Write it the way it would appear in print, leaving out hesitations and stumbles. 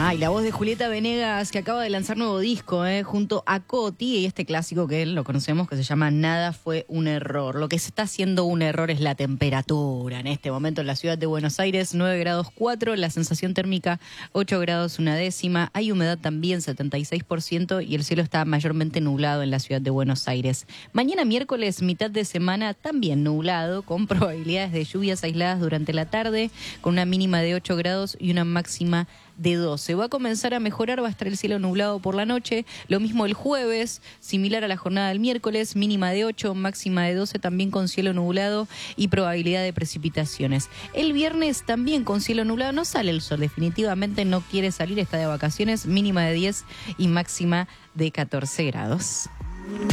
Y la voz de Julieta Venegas, que acaba de lanzar nuevo disco, junto a Coti, y este clásico que lo conocemos, que se llama Nada fue un error. Lo que se está haciendo un error es la temperatura. En este momento en la ciudad de Buenos Aires, 9 grados 4, la sensación térmica 8 grados 1/10. Hay humedad también, 76%, y el cielo está mayormente nublado en la ciudad de Buenos Aires. Mañana miércoles, mitad de semana, también nublado, con probabilidades de lluvias aisladas durante la tarde, con una mínima de 8 grados y una máxima de 12. Va a comenzar a mejorar, va a estar el cielo nublado por la noche. Lo mismo el jueves, similar a la jornada del miércoles, mínima de 8, máxima de 12, también con cielo nublado y probabilidad de precipitaciones. El viernes también con cielo nublado, no sale el sol, definitivamente no quiere salir, está de vacaciones, mínima de 10 y máxima de 14 grados.